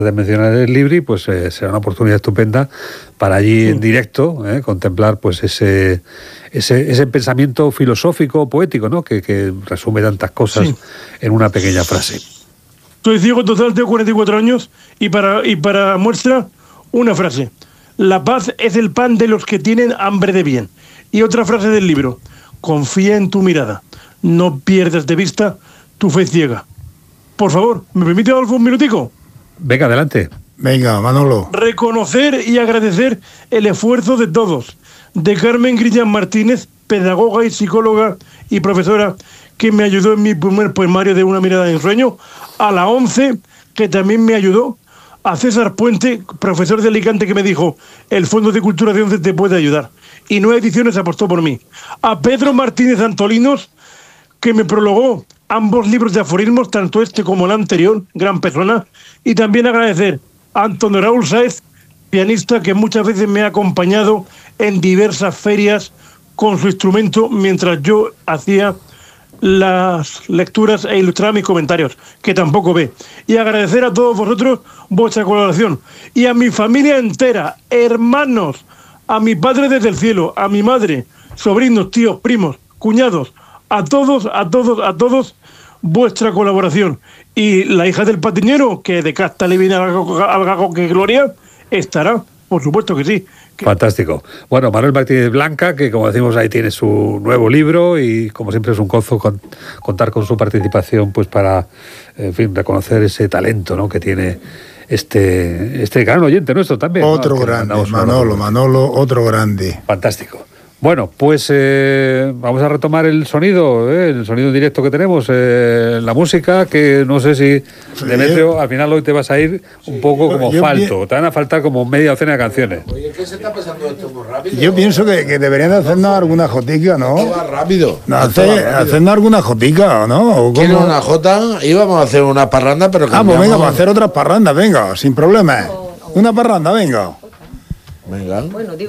de mencionar el Libri, pues será una oportunidad estupenda para allí en directo contemplar pues ese pensamiento filosófico, poético, ¿no? que resume tantas cosas en una pequeña frase. Soy ciego total, tengo 44 años y para muestra una frase. La paz es el pan de los que tienen hambre de bien. Y otra frase del libro. Confía en tu mirada. No pierdas de vista tu fe ciega. Por favor, ¿me permite, Adolfo, un minutico? Venga, adelante. Venga, Manolo. Reconocer y agradecer el esfuerzo de todos. De Carmen Grillán Martínez, pedagoga y psicóloga y profesora, que me ayudó en mi primer poemario de Una mirada de ensueño. A la 11, que también me ayudó. A César Puente, profesor de Alicante, que me dijo, el Fondo de Cultura de 11 te puede ayudar. Y Nueva Ediciones apostó por mí. A Pedro Martínez Antolinos, que me prologó ambos libros de aforismos, tanto este como el anterior, gran persona. Y también agradecer a Antonio Raúl Sáez, pianista que muchas veces me ha acompañado en diversas ferias con su instrumento mientras yo hacía las lecturas e ilustraba mis comentarios, que tampoco ve. Y agradecer a todos vosotros vuestra colaboración. Y a mi familia entera, hermanos, a mi padre desde el cielo, a mi madre, sobrinos, tíos, primos, cuñados, a todos vuestra colaboración. Y la hija del patiñero, que de casta le viene al gago que gloria, estará, por supuesto que sí. Fantástico. Bueno, Manuel Martínez Blanca, que como decimos ahí tiene su nuevo libro y como siempre es un gozo contar con su participación pues para, en fin, reconocer ese talento, ¿no?, que tiene este gran oyente nuestro también. Otro, ¿no?, grande, Manolo, otro grande. Fantástico. Bueno, pues vamos a retomar el sonido directo que tenemos, la música, que no sé si, Demetrio, al final hoy te vas a ir un poco como falto, te van a faltar como media docena de canciones. Oye, ¿qué se está pasando esto muy rápido? Yo pienso que deberían hacernos alguna jotica, ¿no? Esto va rápido. Hacernos alguna jotica, ¿no? ¿Quieres una jota? Íbamos a hacer una parranda, pero pues venga, para hacer otras parrandas, venga, sin problema. Una parranda, venga. Venga.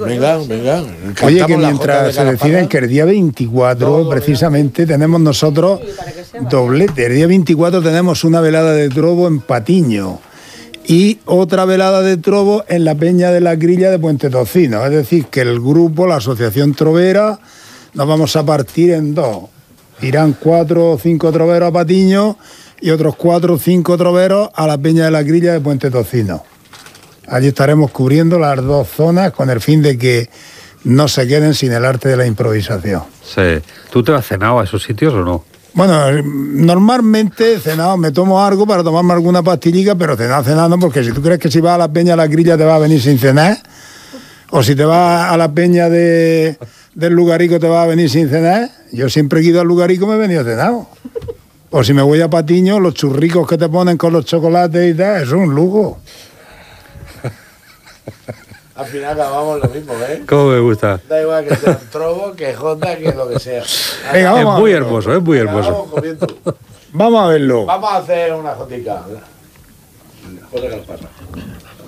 Oye, que mientras se deciden que el día 24, precisamente, tenemos nosotros doblete. El día 24 tenemos una velada de trobo en Patiño y otra velada de trobo en la Peña de la Grilla de Puente Tocino. Es decir, que el grupo, la Asociación Trovera, nos vamos a partir en dos. Irán 4 o 5 troveros a Patiño y otros 4 o 5 troveros a la Peña de la Grilla de Puente Tocino. Allí estaremos cubriendo las dos zonas con el fin de que no se queden sin el arte de la improvisación. Sí. ¿Tú te has cenado a esos sitios o no? Bueno, normalmente cenado, me tomo algo para tomarme alguna pastillita, pero cenando, porque si tú crees que si vas a la Peña de la Grilla te vas a venir sin cenar, o si te vas a la Peña del Lugarico te vas a venir sin cenar, yo siempre he ido al Lugarico me he venido cenado. O si me voy a Patiño, los churricos que te ponen con los chocolates y tal, eso es un lujo. Al final acabamos lo mismo, ¿eh? ¿Cómo me gusta? Da igual que sea un trobo, que jota, que lo que sea. Venga, es muy hermoso, es muy hermoso. Vamos a verlo. Vamos a hacer una jotica. Jota que nos pasa.